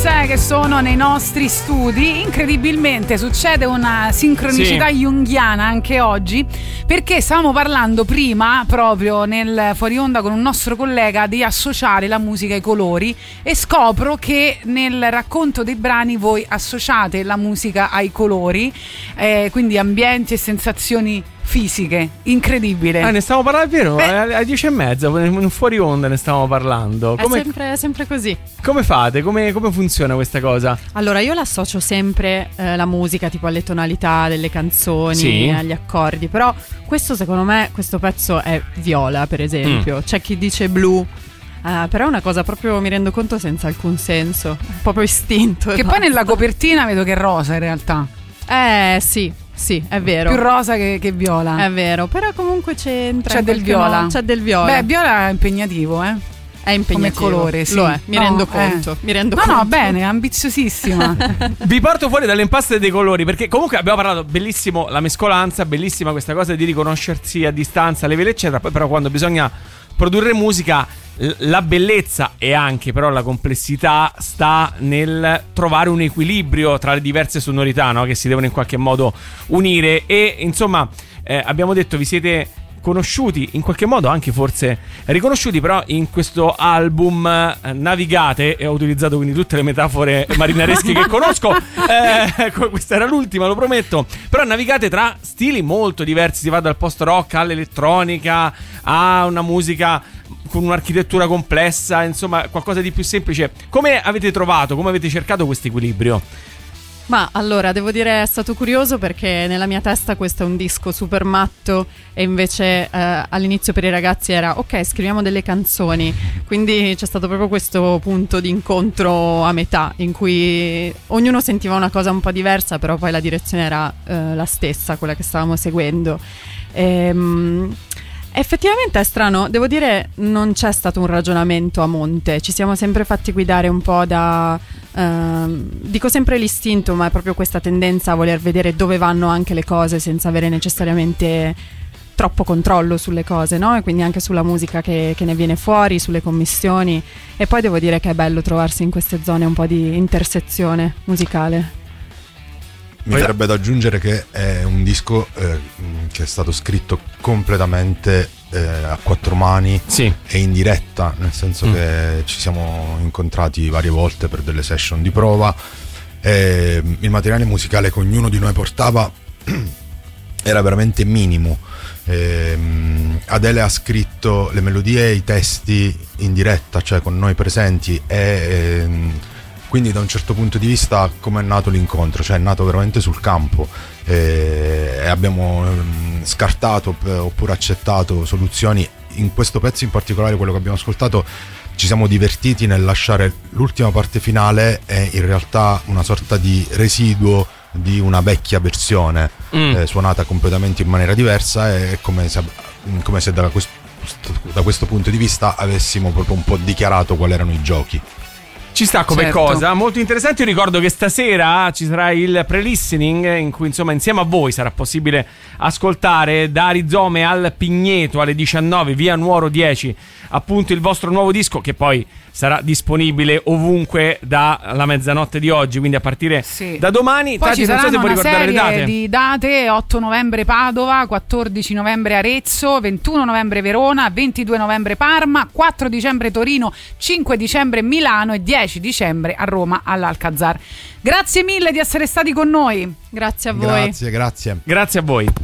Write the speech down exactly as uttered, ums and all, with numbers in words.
che sono nei nostri studi. Incredibilmente succede una sincronicità sì. junghiana anche oggi, perché stavamo parlando prima, proprio nel fuori onda con un nostro collega, di associare la musica ai colori, e scopro che nel racconto dei brani voi associate la musica ai colori, eh, quindi ambienti e sensazioni fisiche. Incredibile. Ah, ne stiamo parlando, vero? Alle dieci e mezza, fuori onda ne stiamo parlando. Come... È sempre, sempre così. Come fate? Come, come funziona questa cosa? Allora, io l'associo sempre eh, la musica tipo alle tonalità delle canzoni, sì. agli accordi. Però questo, secondo me, questo pezzo è viola, per esempio. Mm. C'è chi dice blu. Uh, però è una cosa proprio, mi rendo conto, senza alcun senso, proprio istinto. Che poi nella copertina vedo che è rosa in realtà. Eh sì, sì, è vero. Più rosa che, che viola. È vero, però comunque c'entra. C'è del viola. No, c'è del viola. Beh, viola è impegnativo, eh. È impegnativo. Come colore, sì. Lo è, mi no, rendo conto. Eh. Mi rendo no, conto. no, bene, ambiziosissima. Vi porto fuori dalle impaste dei colori, perché comunque abbiamo parlato, bellissimo la mescolanza, bellissima questa cosa di riconoscersi a distanza, le vele eccetera. Poi però quando bisogna produrre musica, la bellezza e anche però la complessità sta nel trovare un equilibrio tra le diverse sonorità, no? Che si devono in qualche modo unire. E insomma eh, abbiamo detto, vi siete conosciuti in qualche modo, anche forse riconosciuti, però in questo album eh, navigate, e ho utilizzato quindi tutte le metafore marinaresche che conosco, eh, questa era l'ultima, lo prometto, però navigate tra stili molto diversi, si va dal post rock all'elettronica a una musica con un'architettura complessa, insomma qualcosa di più semplice. Come avete trovato, come avete cercato questo equilibrio? Ma allora, devo dire, è stato curioso, perché nella mia testa questo è un disco super matto, e invece eh, all'inizio per i ragazzi era ok, scriviamo delle canzoni, quindi c'è stato proprio questo punto di incontro a metà, in cui ognuno sentiva una cosa un po' diversa, però poi la direzione era eh, la stessa, quella che stavamo seguendo. Ehm... Effettivamente è strano, devo dire, non c'è stato un ragionamento a monte, ci siamo sempre fatti guidare un po' da, ehm, dico sempre l'istinto, ma è proprio questa tendenza a voler vedere dove vanno anche le cose senza avere necessariamente troppo controllo sulle cose, no? E quindi anche sulla musica che, che ne viene fuori, sulle commissioni. E poi devo dire che è bello trovarsi in queste zone un po' di intersezione musicale. Mi verrebbe da aggiungere che è un disco eh, che è stato scritto completamente eh, a quattro mani, sì. e in diretta, nel senso mm. che ci siamo incontrati varie volte per delle session di prova, e il materiale musicale che ognuno di noi portava era veramente minimo. E, Adele ha scritto le melodie e i testi in diretta, cioè con noi presenti, e, e quindi da un certo punto di vista come è nato l'incontro? Cioè è nato veramente sul campo, e abbiamo scartato oppure accettato soluzioni. In questo pezzo in particolare, quello che abbiamo ascoltato, ci siamo divertiti nel lasciare l'ultima parte finale, è in realtà una sorta di residuo di una vecchia versione mm. eh, suonata completamente in maniera diversa, è come se, come se da, questo, da questo punto di vista avessimo proprio un po' dichiarato quali erano i giochi. Ci sta come certo. cosa, molto interessante. Io ricordo che stasera ci sarà il pre-listening, in cui insomma insieme a voi sarà possibile ascoltare da Rizome al Pigneto alle diciannove, via Nuoro dieci, appunto il vostro nuovo disco, che poi sarà disponibile ovunque dalla mezzanotte di oggi, quindi a partire sì. da domani. Poi Tati, ci non so se saranno vuoi una ricordare le serie date di date: otto novembre Padova, quattordici novembre Arezzo, ventuno novembre Verona, ventidue novembre Parma, quattro dicembre Torino, cinque dicembre Milano e dieci dicembre a Roma all'Alcazar. Grazie mille di essere stati con noi. Grazie a voi. Grazie, grazie. Grazie a voi.